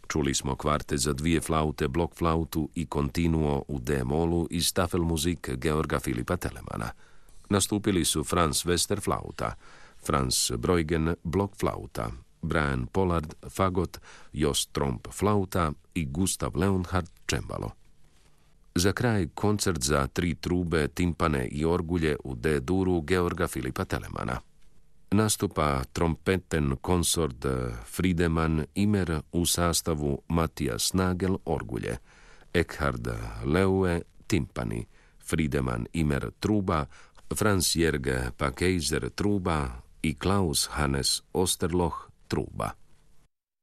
Čuli smo kvarte za 2 flaute, blok flautu i kontinuo u D-molu iz Tafelmusik Georga Filipa Telemana. Nastupili su Franz Wester flauta, Franz Brueggen blok flauta, Brian Pollard fagot, Jos Tromp flauta i Gustav Leonhardt cembalo. Za kraj koncert za 3 trube, timpane i orgulje u D-duru Georga Filipa Telemana. Nastupa trompeten konsort Friedemann Imer u sastavu Matthias Nagel orgulje, Eckhard Leue timpani, Friedemann Imer truba, Franz Jörg Pakeiser truba i Klaus Hannes Osterloh truba.